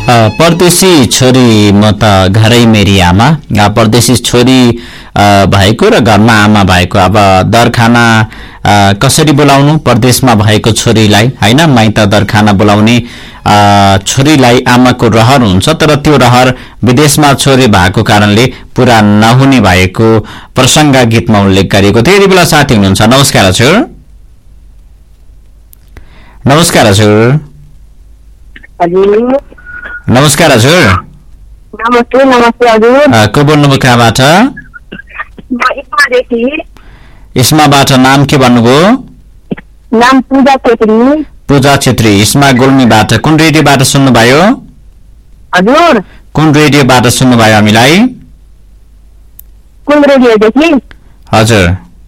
परदेशी छोरी म त घरै मेरी आमा। परदेशी छोरी भएको र घरमा आमा भएको। अब दरखाना कसरी बोलाउनु परदेशमा भएको छोरीलाई हैन। माइत दरखाना बोलाउने छोरीलाई आमाको रहर हुन्छ, तर त्यो रहर विदेशमा छोरी भएको कारणले पूरा नहुने भएको प्रसंग गीतमा उल्लेख गरिएको थियो। यति बेला साथी हुनुहुन्छ। नमस्कार हजुर। नमस्कार हजुर। नमस्कार हजुर। नमस्ते। नमस्ते हजुर। को बोल्नुभयो कहाँबाट? इस्माबाट। नाम के भन्नुभयो? नाम पूजा छेत्री। पूजा छेत्री इस्मा गुल्मीबाट। कुन रेडियोबाट सुन्नुभयो? हजुर। कुन रेडियोबाट सुन्नुभयो हामीलाई? कुन रेडियोदेखि? हजुर।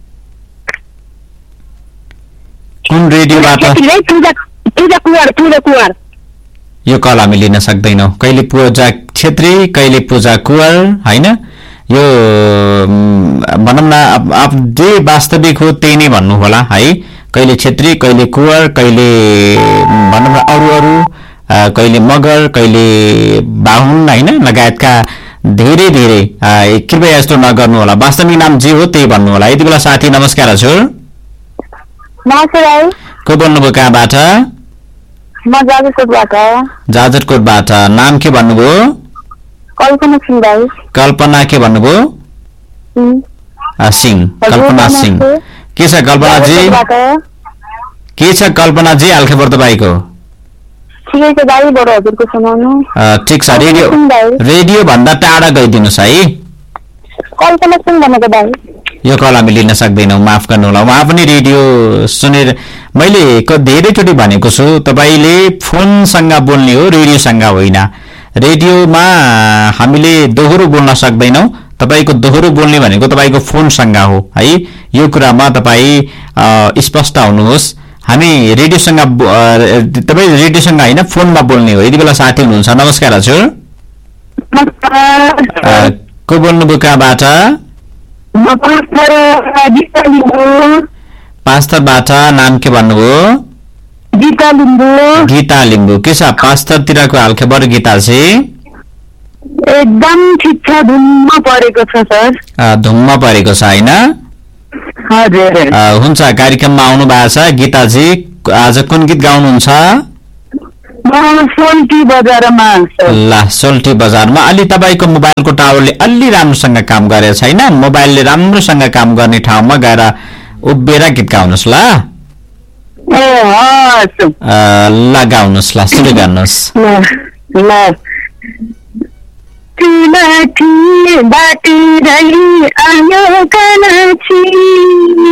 कुन रेडियोबाट? पूजा कुवर। यो कल हामी लिन सक्दैनौं। कहिले पूजा छेत्री कहिले पूजा कुवर हैन। यो भनौं न अब जे वास्तविक हो त्यही नै भन्नु होला है। कहिले छेत्री कहिले कुवर कहिले भनौं न अरू कहिले मगर कहिले बाहुन हैन लगायतका धेरै कृपया यस्तो नगर्नु होला। वास्तविक नाम जे हो त्यही भन्नु होला। यति बेला साथी नमस्कार हजुर। नमस्कार। को बोल्नुभयो कहाँबाट? म जाजरकोटबाट। जाजरकोटबाट। नाम के भन्नुभयो? कल्पना सिंह भाइ। कल्पना के भन्नुभयो? सिंह। कल्पना सिंह। के छ कल्पना जी? के छ कल्पना जी हालखबर तपाईको? ठिकै छ दाइ। बडो हजुरको सुनाउनु। ठीक छ। रेडियो भन्दा टाढा गइदिनुस् है। कल्पना सिंह भनेको दाइ। यो कल हामी लिन सक्दैनौं, माफ गर्नु होला। उहाँ पनि रेडियो सुनेर मैले धेरैचोटि भनेको छु तपाईले फोनसँग बोल्ने हो, रेडियोसँग होइन। रेडियोमा हामीले दोहोरो बोल्न सक्दैनौं। तपाईको दोहोरो बोल्ने भनेको तपाईको फोनसँग हो है। यो कुरामा तपाई स्पष्ट हुनुहोस्। हामी रेडियोसँग तपाई रेडियोसँग हैन फोनमा बोल्ने हो। यति बेला साथी हुनुहुन्छ। नमस्कार हजुर। को बोल्नुभयो कहाँबाट? पास्तरबाट। नाम के भन्नुभयो? गीता लिम्बू। के छ पास्तरतिरको हालखबर गीता जी? एकदम ठिक छ। धुम्म परेको छ सर। धुम्म परेको छ हैन? हजुर। हुन्छ। कार्यक्रममा आउनु भएको छ गीताजी। आज कुन गीत गाउनुहुन्छ? सोल्टी बजारमा। ल सोल्टी बजारमा। अलि तपाईको मोबाइलको टावरले अलि राम्रोसँग काम गरेको छैन। मोबाइलले राम्रोसँग काम गर्ने ठाउँमा गएर उभिएर गीत गाउनुहोस् ल। ल गाउनुहोस्। ल सुरु गर्नुहोस्। बाटी आयो कान्छी